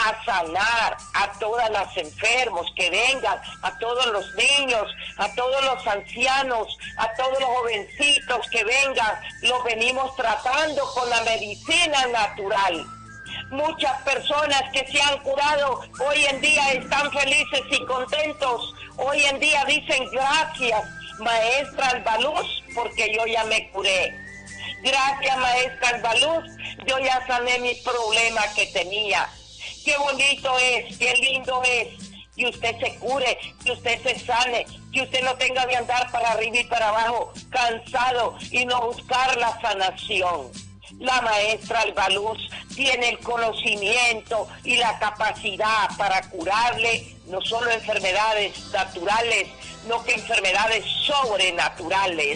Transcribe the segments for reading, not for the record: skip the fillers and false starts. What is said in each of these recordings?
a sanar a todas las enfermos que vengan, a todos los niños, a todos los ancianos, a todos los jovencitos que vengan. Los venimos tratando con la medicina natural. Muchas personas que se han curado hoy en día están felices y contentos. Hoy en día dicen gracias, maestra Albaluz, porque yo ya me curé. Gracias, maestra Albaluz, yo ya sané mi problema que tenía. Qué bonito es, qué lindo es que usted se cure, que usted se sane, que usted no tenga que andar para arriba y para abajo cansado y no buscar la sanación. La maestra Albaluz tiene el conocimiento y la capacidad para curarle no solo enfermedades naturales, no que enfermedades sobrenaturales.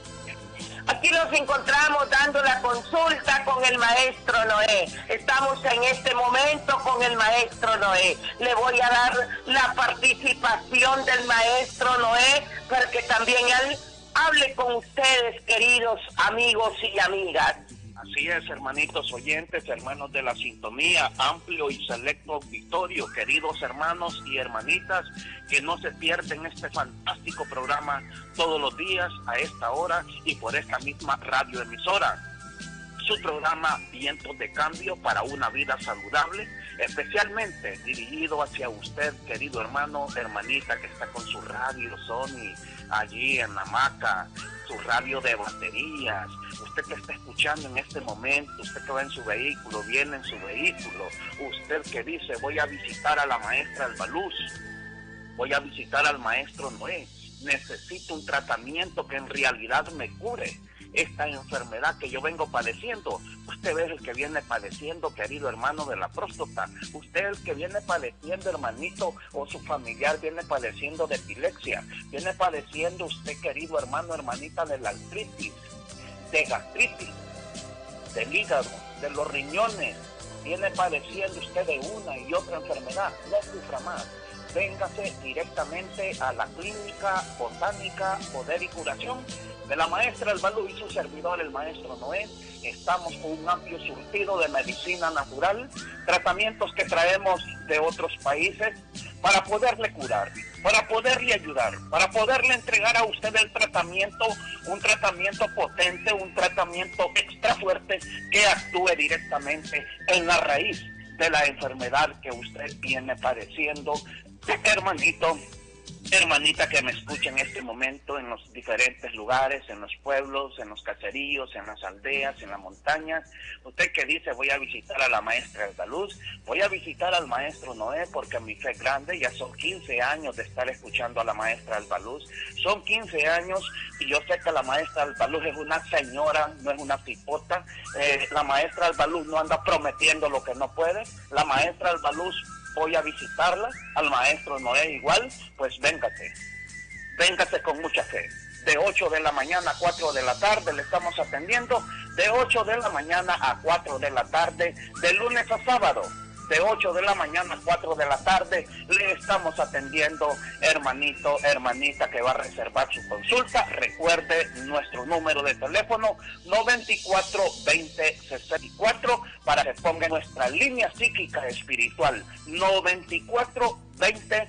Aquí nos encontramos dando la consulta con el maestro Noé. Estamos en este momento con el maestro Noé. Le voy a dar la participación del maestro Noé para que también él hable con ustedes, queridos amigos y amigas. Así es, hermanitos oyentes, hermanos de la sintonía, amplio y selecto auditorio, queridos hermanos y hermanitas, que no se pierden este fantástico programa todos los días a esta hora y por esta misma radioemisora. Su programa Vientos de Cambio para una vida saludable, especialmente dirigido hacia usted, querido hermano, hermanita, que está con su radio Sony allí en la hamaca, su radio de baterías, usted que está escuchando en este momento, usted que va en su vehículo, viene en su vehículo, usted que dice voy a visitar a la maestra Albaluz, voy a visitar al maestro Noé, necesito un tratamiento que en realidad me cure esta enfermedad que yo vengo padeciendo. Usted es el que viene padeciendo, querido hermano, de la próstata. Usted es el que viene padeciendo, hermanito, o su familiar viene padeciendo de epilepsia. Viene padeciendo usted, querido hermano, hermanita, de la artritis, de gastritis, del hígado, de los riñones. Viene padeciendo usted de una y otra enfermedad. No sufra más. Véngase directamente a la Clínica Botánica Poder y Curación de la maestra Albaluz y su servidor, el maestro Noé. Estamos con un amplio surtido de medicina natural, tratamientos que traemos de otros países para poderle curar, para poderle ayudar, para poderle entregar a usted el tratamiento, un tratamiento potente, un tratamiento extra fuerte que actúe directamente en la raíz de la enfermedad que usted viene padeciendo. Hermanito, hermanita que me escucha en este momento en los diferentes lugares, en los pueblos, en los caseríos, en las aldeas, en las montañas, usted que dice voy a visitar a la maestra Albaluz, voy a visitar al maestro Noé porque mi fe es grande, ya son 15 años de estar escuchando a la maestra Albaluz, son 15 años y yo sé que la maestra Albaluz es una señora, no es una tipota, la maestra Albaluz no anda prometiendo lo que no puede, la maestra Albaluz voy a visitarla, al maestro Noé igual, pues véngase con mucha fe. De 8 de la mañana a 4 de la tarde le estamos atendiendo, de 8 de la mañana a 4 de la tarde, de lunes a sábado. De 8 de la mañana a 4 de la tarde le estamos atendiendo, hermanito, hermanita que va a reservar su consulta. Recuerde nuestro número de teléfono 94 20 64 para que ponga nuestra línea psíquica espiritual 94 20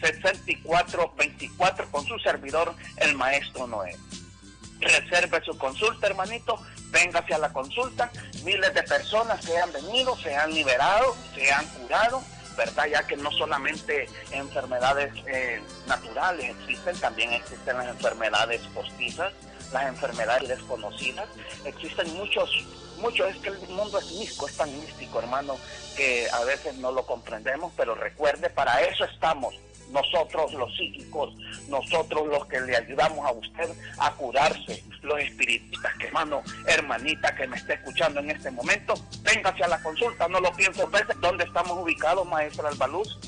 64 24 con su servidor, el maestro Noé. Reserve su consulta, hermanito, véngase a la consulta. Miles de personas que han venido, se han liberado, se han curado, ¿verdad? Ya que no solamente enfermedades naturales también existen las enfermedades postizas, las enfermedades desconocidas, existen muchos, es que el mundo es místico, es tan místico, hermano, que a veces no lo comprendemos, pero recuerde, para eso estamos. Nosotros los psíquicos, nosotros los que le ayudamos a usted a curarse, los espiritistas, que hermano, hermanita que me esté escuchando en este momento, véngase a la consulta, no lo piense dos veces. ¿Dónde estamos ubicados, maestra Albaluz?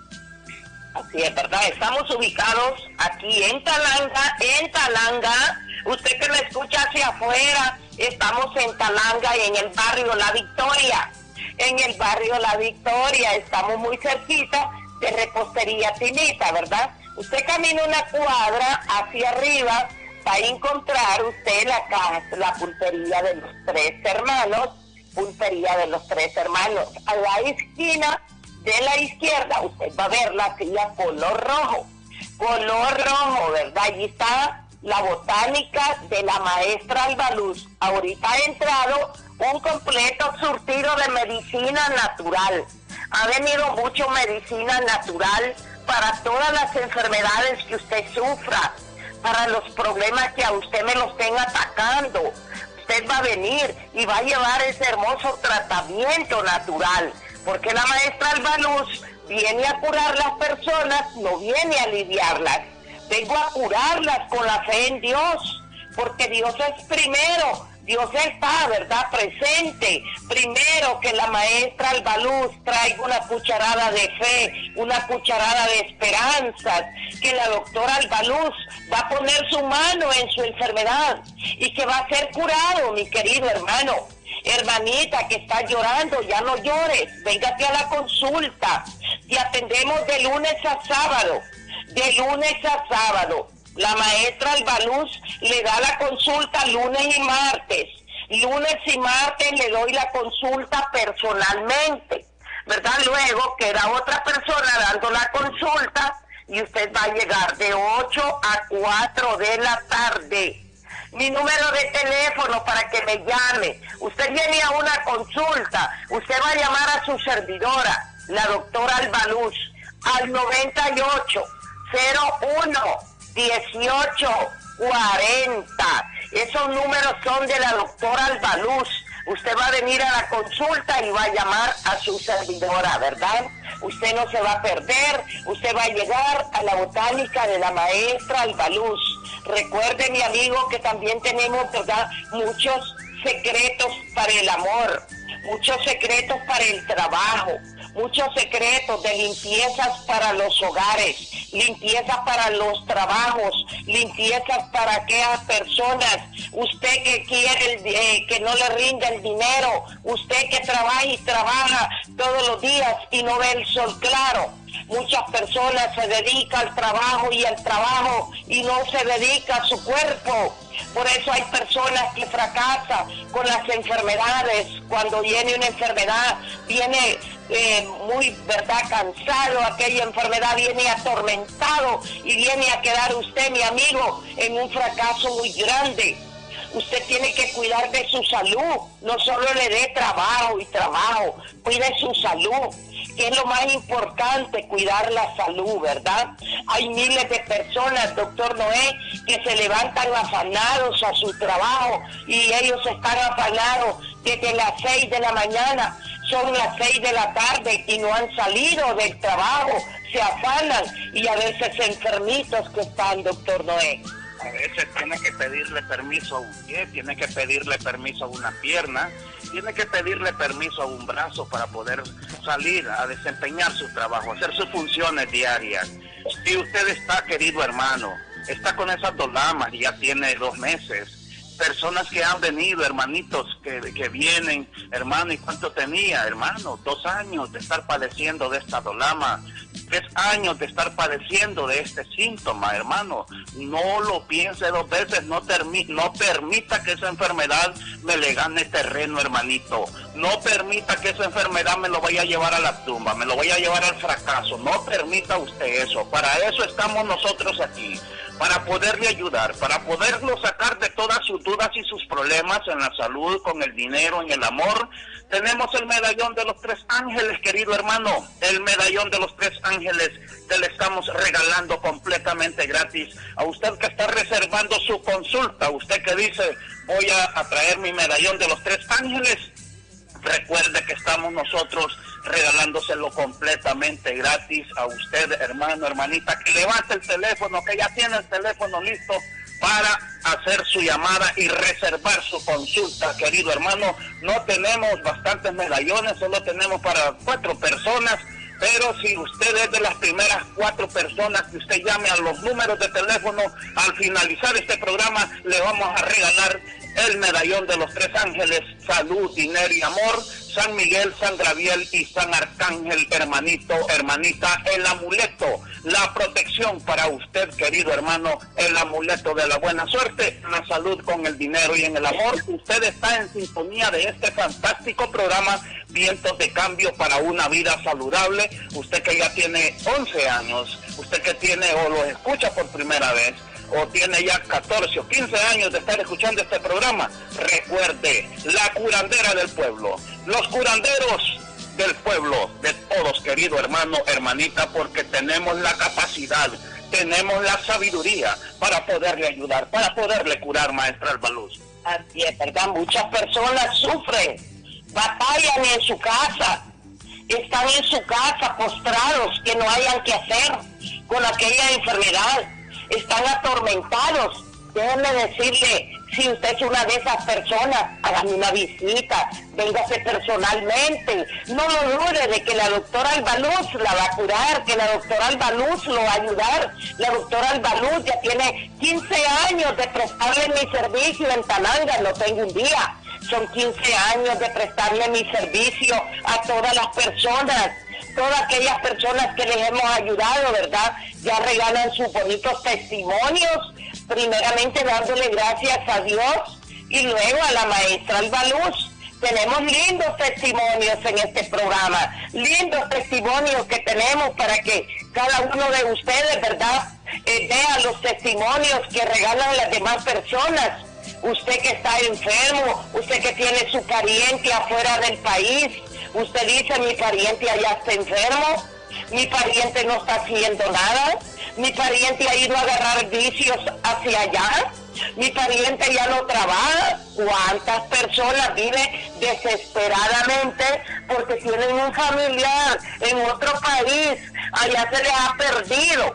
Así es, ¿verdad? Estamos ubicados aquí en Talanga. Usted que me escucha hacia afuera, estamos en Talanga y en el barrio La Victoria. En el barrio La Victoria, estamos muy cerquita de Repostería Tinita, ¿verdad? Usted camina una cuadra hacia arriba, va a encontrar usted la pulpería de los tres hermanos, a la esquina de la izquierda, usted va a ver la silla color rojo, ¿verdad? Allí está la botánica de la maestra Albaluz. Ahorita ha entrado un completo surtido de medicina natural. Ha venido mucho medicina natural para todas las enfermedades que usted sufra, para los problemas que a usted me los estén atacando. Usted va a venir y va a llevar ese hermoso tratamiento natural, porque la maestra Albaluz viene a curar las personas, no viene a aliviarlas. Vengo a curarlas con la fe en Dios, porque Dios es primero. Dios está, ¿verdad?, presente. Primero que la maestra Albaluz traiga una cucharada de fe, una cucharada de esperanzas, que la doctora Albaluz va a poner su mano en su enfermedad y que va a ser curado, mi querido hermano. Hermanita que está llorando, ya no llores, véngate a la consulta. Te atendemos de lunes a sábado, de lunes a sábado. La maestra Albaluz le da la consulta lunes y martes. Lunes y martes le doy la consulta personalmente, ¿verdad? Luego queda otra persona dando la consulta y usted va a llegar de 8 a 4 de la tarde. Mi número de teléfono para que me llame. Usted viene a una consulta, usted va a llamar a su servidora, la doctora Albaluz, al 98 01 1840. Esos números son de la doctora Albaluz. Usted va a venir a la consulta y va a llamar a su servidora, ¿verdad? Usted no se va a perder, usted va a llegar a la botánica de la maestra Albaluz. Recuerde, mi amigo, que también tenemos, ¿verdad?, muchos secretos para el amor, muchos secretos para el trabajo, muchos secretos de limpiezas para los hogares, limpiezas para los trabajos, limpiezas para aquellas personas, usted que quiere que no le rinda el dinero, usted que trabaja y trabaja todos los días y no ve el sol claro. Muchas personas se dedican al trabajo y no se dedica a su cuerpo. Por eso hay personas que fracasan con las enfermedades. Cuando viene una enfermedad, viene muy, ¿verdad?, cansado. Aquella enfermedad viene atormentado y viene a quedar usted, mi amigo, en un fracaso muy grande. Usted tiene que cuidar de su salud. No solo le dé trabajo y trabajo, cuide su salud, que es lo más importante, cuidar la salud, ¿verdad? Hay miles de personas, doctor Noé, que se levantan afanados a su trabajo y ellos están afanados desde las 6 de la mañana, son las 6 de la tarde y no han salido del trabajo, se afanan y a veces enfermitos que están, doctor Noé. A veces tiene que pedirle permiso a un pie, tiene que pedirle permiso a una pierna, tiene que pedirle permiso a un brazo para poder salir a desempeñar su trabajo, hacer sus funciones diarias. Si usted está, querido hermano, está con esas dolamas y ya tiene 2 meses, personas que han venido, hermanitos, que vienen, hermano, ¿y cuánto tenía, hermano? 2 años de estar padeciendo de esta dolama, 3 años de estar padeciendo de este síntoma, hermano. No lo piense 2 veces, no permita que esa enfermedad me le gane terreno, hermanito. No permita que esa enfermedad me lo vaya a llevar a la tumba, me lo vaya a llevar al fracaso. No permita usted eso. Para eso estamos nosotros aquí, para poderle ayudar, para poderlo sacar de todas sus dudas y sus problemas en la salud, con el dinero, en el amor. Tenemos el medallón de los 3 ángeles, querido hermano. El medallón de los 3 ángeles te le estamos regalando completamente gratis a usted que está reservando su consulta. Usted que dice, voy a traer mi medallón de los 3 ángeles. Recuerde que estamos nosotros regalándoselo completamente gratis a usted, hermano, hermanita, que levante el teléfono, que ya tiene el teléfono listo para hacer su llamada y reservar su consulta, querido hermano. No tenemos bastantes medallones, solo tenemos para 4 personas, pero si usted es de las primeras 4 personas que usted llame a los números de teléfono, al finalizar este programa le vamos a regalar el medallón de los 3 ángeles, salud, dinero y amor, San Miguel, San Gabriel y San Arcángel, hermanito, hermanita, el amuleto, la protección para usted, querido hermano, el amuleto de la buena suerte, la salud con el dinero y en el amor. Usted está en sintonía de este fantástico programa, Vientos de Cambio para una vida saludable. Usted que ya tiene 11 años, usted que tiene o lo escucha por primera vez, o tiene ya 14 o 15 años de estar escuchando este programa, recuerde, la curandera del pueblo, los curanderos del pueblo, de todos, querido hermano, hermanita, porque tenemos la capacidad, tenemos la sabiduría para poderle ayudar, para poderle curar, maestra Alba Luz. Así es, ¿verdad? Muchas personas sufren, batallan en su casa, están en su casa postrados, que no hayan que hacer con aquella enfermedad. Están atormentados. Déjenme decirle, si usted es una de esas personas, hágame una visita, véngase personalmente. No lo dude de que la doctora Alba Luz la va a curar, que la doctora Alba Luz lo va a ayudar. La doctora Alba Luz ya tiene 15 años de prestarle mi servicio en Tananga, no tengo un día. Son 15 años de prestarle mi servicio a todas las personas. Todas aquellas personas que les hemos ayudado, ¿verdad? Ya regalan sus bonitos testimonios, primeramente dándole gracias a Dios y luego a la maestra Alba Luz. Tenemos lindos testimonios en este programa, lindos testimonios que tenemos para que cada uno de ustedes, ¿verdad? Vea los testimonios que regalan las demás personas. Usted que está enfermo, usted que tiene su pariente afuera del país, usted dice, mi pariente allá está enfermo, mi pariente no está haciendo nada, mi pariente ha ido a agarrar vicios hacia allá, mi pariente ya no trabaja. ¿Cuántas personas viven desesperadamente porque tienen un familiar en otro país? Allá se les ha perdido.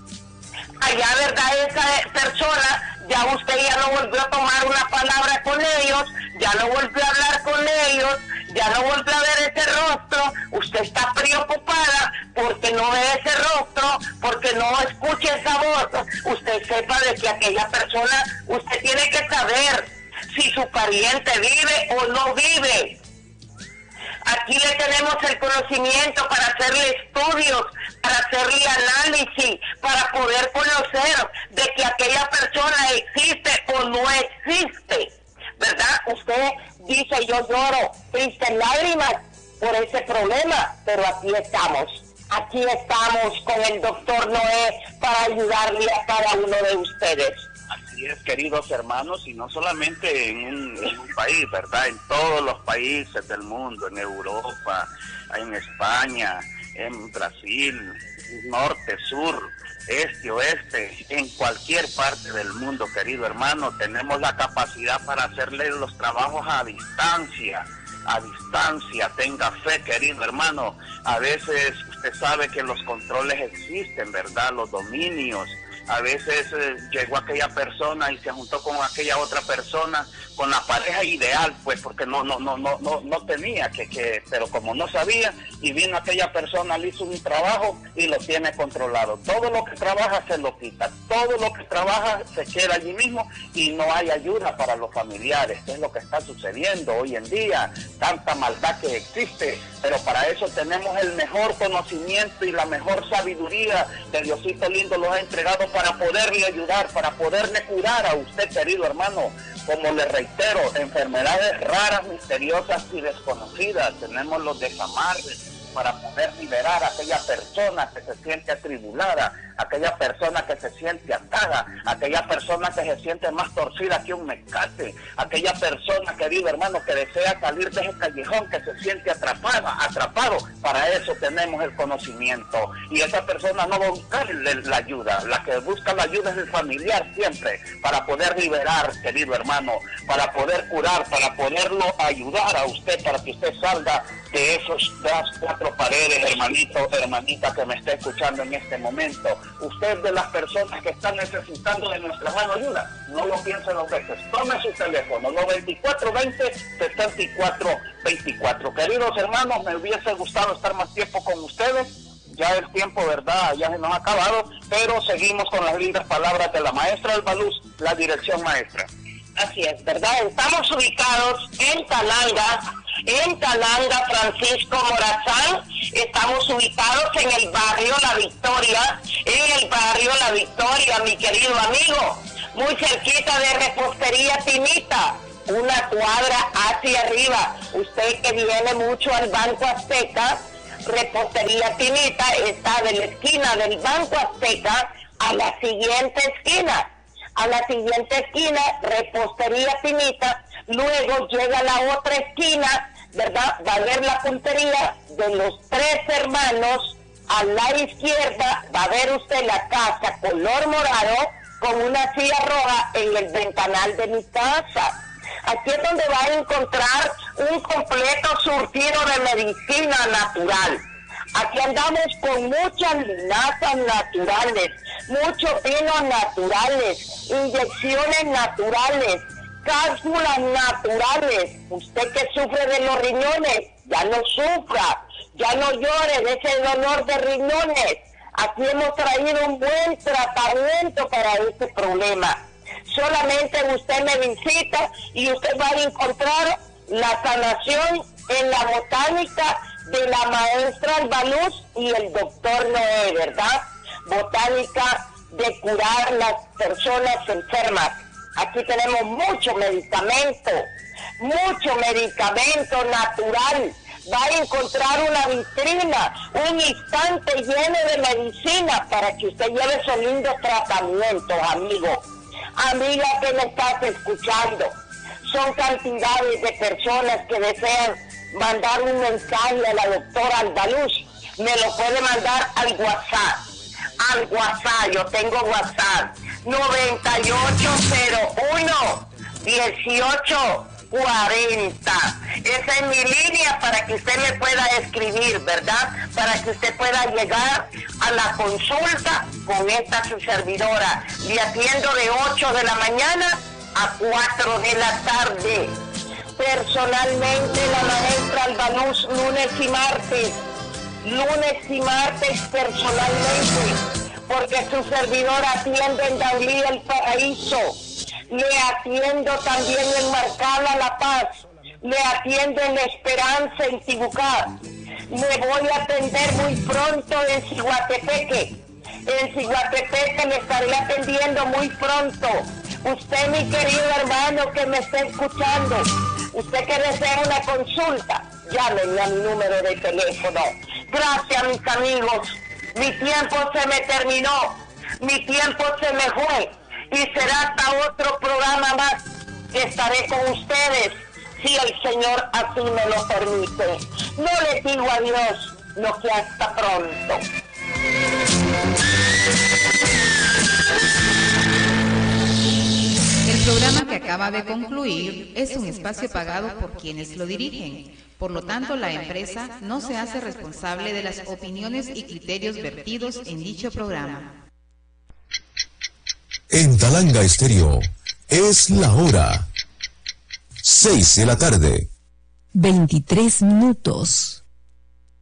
Allá, ¿verdad? Esa persona, ya usted ya no volvió a tomar una palabra con ellos, ya no volvió a hablar con ellos, ya no volvió a ver ese rostro. Usted está preocupada porque no ve ese rostro, porque no escucha esa voz. Usted sepa de que aquella persona, usted tiene que saber si su pariente vive o no vive. Aquí le tenemos el conocimiento para hacerle estudios, para hacerle análisis, para poder conocer de que aquella persona existe o no existe, ¿verdad? Usted dice, yo lloro tristes lágrimas por ese problema, pero aquí estamos con el doctor Noé para ayudarle a cada uno de ustedes. Así es, queridos hermanos, y no solamente en un país, ¿verdad? En todos los países del mundo, en Europa, en España, en Brasil, norte, sur, este, oeste, en cualquier parte del mundo, querido hermano, tenemos la capacidad para hacerle los trabajos a distancia. Tenga fe, querido hermano. A veces usted sabe que los controles existen, ¿verdad? Los dominios. A veces llegó aquella persona y se juntó con aquella otra persona, con la pareja ideal, pues porque no tenía pero como no sabía, y vino aquella persona, le hizo un trabajo y lo tiene controlado. Todo lo que trabaja se lo quita, todo lo que trabaja se queda allí mismo y no hay ayuda para los familiares. ¿Qué es lo que está sucediendo hoy en día? Tanta maldad que existe, pero para eso tenemos el mejor conocimiento y la mejor sabiduría que Diosito lindo los ha entregado para poderle ayudar, para poderle curar a usted, querido hermano. Como le reitero, enfermedades raras, misteriosas y desconocidas. Tenemos los desamarres para poder liberar a aquella persona que se siente atribulada, aquella persona que se siente atada, aquella persona que se siente más torcida que un mecate, aquella persona, querido hermano, que desea salir de ese callejón, que se siente atrapado. Para eso tenemos el conocimiento, y esa persona no va a buscar la ayuda. La que busca la ayuda es el familiar siempre, para poder liberar, querido hermano, para poder curar, para poderlo ayudar a usted, para que usted salga de las 4 paredes, hermanito, hermanita que me está escuchando en este momento. Usted, de las personas que están necesitando de nuestra mano ayuda, no lo piense 2 veces. Tome su teléfono, 9420-7424. Queridos hermanos, me hubiese gustado estar más tiempo con ustedes. Ya el tiempo, ¿verdad?, ya se nos ha acabado, pero seguimos con las lindas palabras de la maestra Alba Luz, la dirección maestra. Así es, ¿verdad? Estamos ubicados en Talanga, Francisco Morazán. Estamos ubicados en el barrio La Victoria, mi querido amigo, muy cerquita de Repostería Tinita, una cuadra hacia arriba. Usted que viene mucho al Banco Azteca, Repostería Tinita está de la esquina del Banco Azteca a la siguiente esquina. Repostería Tinita, luego llega la otra esquina, ¿verdad? Va a ver la puntería de los Tres Hermanos. A la izquierda va a ver usted la casa color morado con una silla roja en el ventanal de mi casa. Aquí es donde va a encontrar un completo surtido de medicina natural. Aquí andamos con muchas linazas naturales, muchos vinos naturales, inyecciones naturales, cápsulas naturales. Usted que sufre de los riñones, ya no sufra, ya no llore de ese dolor de riñones. Aquí hemos traído un buen tratamiento para este problema. Solamente usted me visita y usted va a encontrar la sanación en la botánica de la maestra Albaluz y el doctor Noé, ¿verdad? Botánica de curar las personas enfermas. Aquí tenemos mucho medicamento natural. Va a encontrar una vitrina, un instante lleno de medicina para que usted lleve su lindo tratamiento, amigo. Amiga que me estás escuchando, son cantidades de personas que desean mandar un mensaje a la doctora Albaluz. Me lo puede mandar al WhatsApp. Yo tengo WhatsApp 9801-1840. Esa es mi línea para que usted me pueda escribir, ¿verdad? Para que usted pueda llegar a la consulta con esta su servidora. Le atiendo de 8 de la mañana a 4 de la tarde. Personalmente la maestra Albaluz, lunes y martes personalmente, porque su servidora atiende en Daulí El Paraíso, le atiendo también en Marcala La Paz, le atiendo en La Esperanza en Tibucá, me voy a atender muy pronto en Ciguatepeque le estaré atendiendo muy pronto. Usted, mi querido hermano que me está escuchando, usted que desea una consulta, llámenme a mi número de teléfono. Gracias, mis amigos. Mi tiempo se me terminó. Mi tiempo se me fue. Y será hasta otro programa más que estaré con ustedes, si el Señor así me lo permite. No les digo adiós, lo que hasta pronto. El programa que acaba de concluir es un espacio pagado por quienes lo dirigen. Por lo tanto, la empresa no se hace responsable de las opiniones y criterios vertidos en dicho programa. En Talanga Estéreo es la hora 6 de la tarde. 23 minutos.